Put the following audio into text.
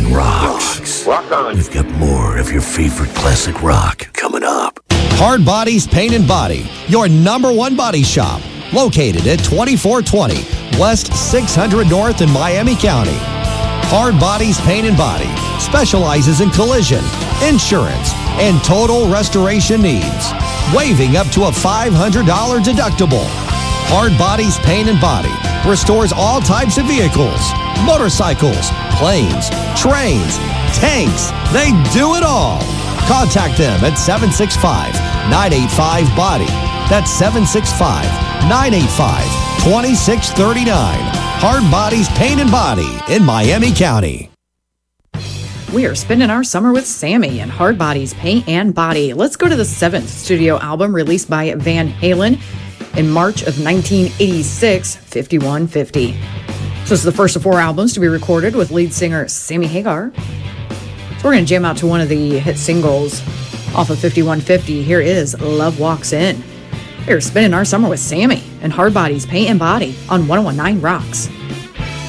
101 Rocks. Rock on. We've got more of your favorite classic rock coming up. Hard Bodies Paint and Body, your number one body shop, located at 2420 West 600 North in Miami County. Hard Bodies Paint and Body specializes in collision, insurance, and total restoration needs, waiving up to a $500 deductible. Hard Bodies Paint and Body restores all types of vehicles, motorcycles, planes, trains, tanks. They do it all. Contact them at 765-985-BODY. That's 765-985-2639. Hard Bodies Paint and Body in Miami County. We are spending our summer with Sammy and Hard Bodies Paint and Body. Let's go to the 7th studio album released by Van Halen in March of 1986, 5150. So this is the first of 4 albums to be recorded with lead singer Sammy Hagar. So we're going to jam out to one of the hit singles off of 5150. Here is Love Walks In. We're spending our summer with Sammy and Hard Bodies Paint and Body on 101.9 Rocks.